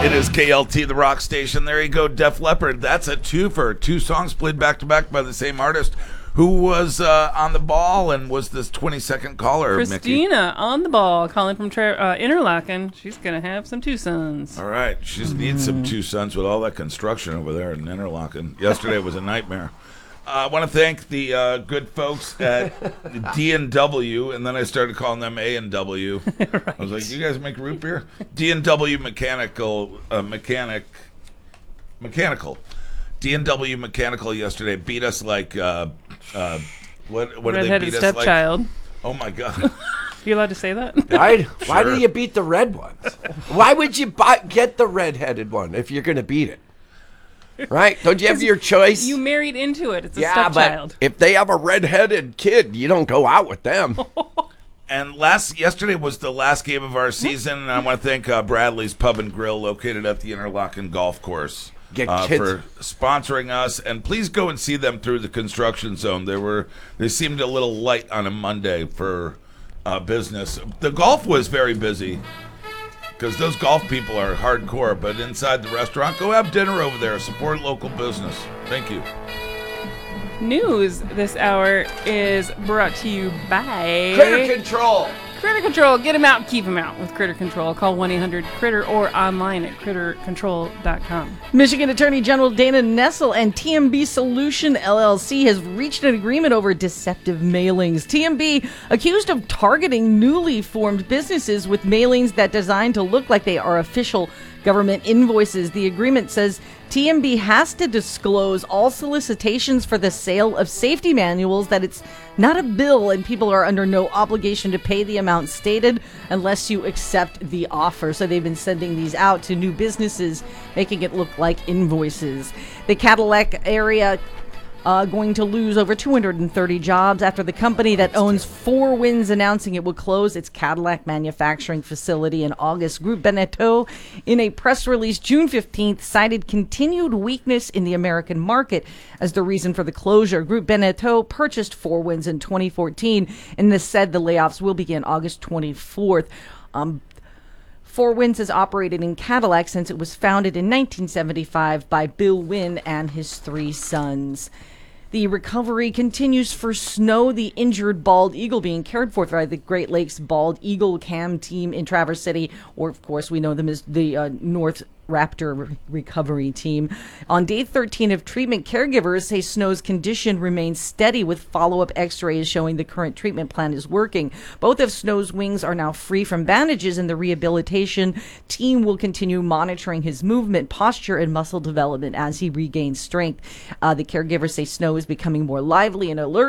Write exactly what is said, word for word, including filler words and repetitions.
It is K L T, the rock station. There you go, Def Leppard. That's a twofer. Two songs played back-to-back by the same artist who was uh, on the ball and was this twenty-second caller, Christina Mickey. on the ball, calling from Tra- uh, Interlaken. She's going to have some two sons. All right. She mm. needs some two sons with all that construction over there in Interlaken. Yesterday was a nightmare. Uh, I want to thank the uh, good folks at D and W, and then I started calling them A and W. Right. I was like, "You guys make root beer?" D and W Mechanical, uh, mechanic, mechanical, D and W Mechanical yesterday beat us like uh, uh, what? What did they beat us like? Stepchild. Oh my God! You allowed to say that? Right? Sure. Why do you beat the red ones? Why would you buy, get the red-headed one if you're going to beat it? Right? Don't you have your choice? You married into it. It's a yeah, stepchild. But if they have a red-headed kid, you don't go out with them. And last yesterday was the last game of our season, and I want to thank uh, Bradley's Pub and Grill, located at the Interlaken Golf Course, Get uh, kids. for sponsoring us. And please go and see them through the construction zone. They were they seemed a little light on a Monday for uh, business. The golf was very busy, because those golf people are hardcore, but inside the restaurant, go have dinner over there. Support local business. Thank you. News this hour is brought to you by Critter Control. Critter Control. Get him out, keep him out with Critter Control. Call one eight hundred critter or online at critter control dot com. Michigan Attorney General Dana Nessel and T M B Solution L L C has reached an agreement over deceptive mailings. T M B accused of targeting newly formed businesses with mailings that designed to look like they are official government invoices. The agreement says T M B has to disclose all solicitations for the sale of safety manuals, that it's not a bill and people are under no obligation to pay the amount stated unless you accept the offer. So they've been sending these out to new businesses, making it look like invoices. The Cadillac area Uh, going to lose over two hundred thirty jobs after the company that owns Four Winds announcing it will close its Cadillac manufacturing facility in August. Groupe Beneteau, in a press release June fifteenth, cited continued weakness in the American market as the reason for the closure. Groupe Beneteau purchased Four Winds in twenty fourteen, and this said the layoffs will begin August twenty-fourth. Um, Four Winds has operated in Cadillac since it was founded in nineteen seventy-five by Bill Wynn and his three sons. The recovery continues for Snow, the injured bald eagle being cared for by the Great Lakes Bald Eagle Cam team in Traverse City, or of course we know them as the uh, North Raptor recovery team. On day thirteen of treatment, caregivers say Snow's condition remains steady, with follow-up x-rays showing the current treatment plan is working. Both of Snow's wings are now free from bandages, and the rehabilitation team will continue monitoring his movement, posture, and muscle development as he regains strength. Uh, the caregivers say Snow is becoming more lively and alert.